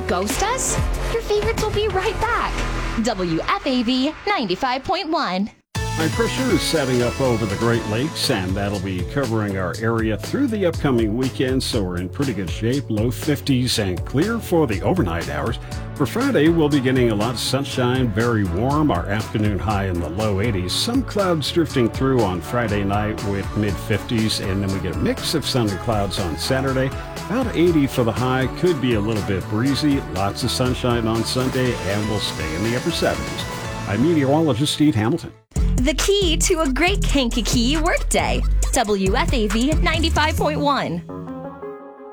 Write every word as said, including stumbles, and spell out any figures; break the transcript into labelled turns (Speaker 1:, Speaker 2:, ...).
Speaker 1: ghost us? Your favorites will be right back. W F A V ninety-five point one.
Speaker 2: High pressure is setting up over the Great Lakes, and that'll be covering our area through the upcoming weekend, so we're in pretty good shape. Low fifties and clear for the overnight hours. For Friday, we'll be getting a lot of sunshine, very warm. Our afternoon high in the low eighties. Some clouds drifting through on Friday night with mid fifties, and then we get a mix of sun and clouds on Saturday. About eighty for the high. Could be a little bit breezy. Lots of sunshine on Sunday, and we'll stay in the upper seventies. I'm meteorologist Steve Hamilton.
Speaker 1: The key to a great Kankakee workday. W F A V ninety-five point one.